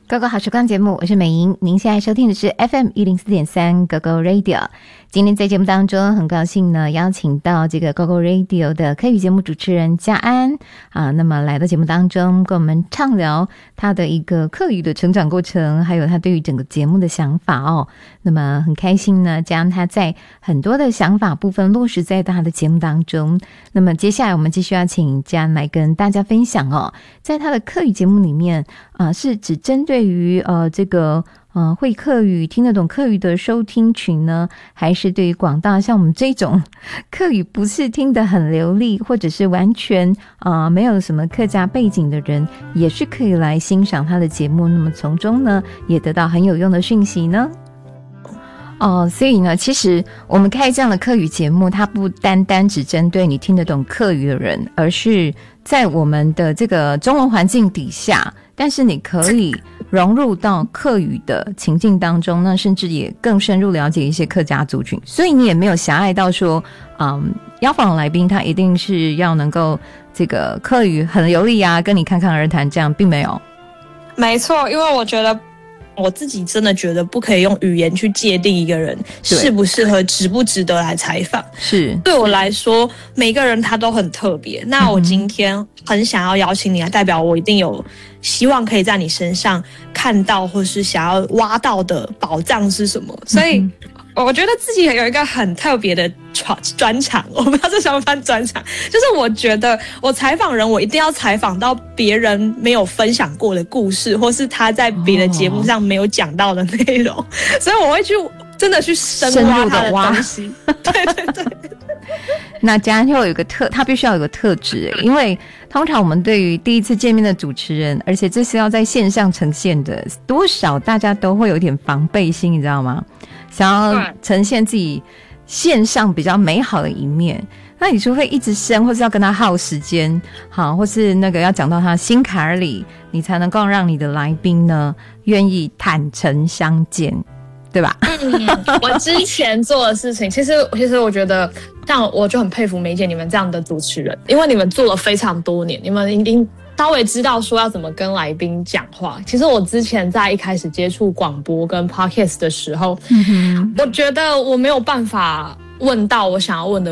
狗狗好时光节目，我是美莹，您现在收听的是 FM104.3 狗狗 Radio。今天在节目当中，很高兴呢邀请到这个 狗狗 Radio 的客语节目主持人嘉安那么来到节目当中，跟我们畅聊他的一个客语的成长过程，还有他对于整个节目的想法哦。那么很开心呢，嘉安他在很多的想法部分落实在他的节目当中。那么接下来我们继续要请嘉安来跟大家分享哦，在他的客语节目里面是只针对于这个会客语听得懂客语的收听群呢，还是对于广大像我们这种客语不是听得很流利，或者是完全没有什么客家背景的人，也是可以来欣赏他的节目，那么从中呢也得到很有用的讯息呢。所以呢，其实我们开这样的客语节目，它不单单只针对你听得懂客语的人，而是在我们的这个中文环境底下，但是你可以融入到客语的情境当中，那甚至也更深入了解一些客家族群，所以你也没有狭隘到说邀访的来宾他一定是要能够这个客语很流利跟你侃侃而谈，这样并没有。 没错，因为我觉得我自己真的觉得不可以用语言去界定一个人适不适合、值不值得来采访。 是对我来说，每个人他都很特别。那我今天很想要邀请你来，代表我一定有希望可以在你身上看到，或是想要挖到的宝藏是什么。所以我觉得自己有一个很特别的专场，我不知道这什么翻专场，就是我觉得我采访人，我一定要采访到别人没有分享过的故事，或是他在别的节目上没有讲到的内容，所以我会去真的去深挖他的东西。对对对。 那嘉安就有一个他必须要有个特质，因为通常我们对于第一次见面的主持人，而且这是要在线上呈现的，多少大家都会有点防备心，你知道吗？想要呈现自己线上比较美好的一面，那你除非一直生，或是要跟他耗时间，好，或是那个要讲到他心坎儿里，你才能够让你的来宾呢愿意坦诚相见，对吧？ 我之前做的事情，其实我觉得，像我就很佩服梅姐你们这样的主持人，因为你们做了非常多年，你们一定稍微知道说要怎么跟来宾讲话。其实我之前在一开始接触广播跟 podcast 的时候，我觉得我没有办法问到我想要问的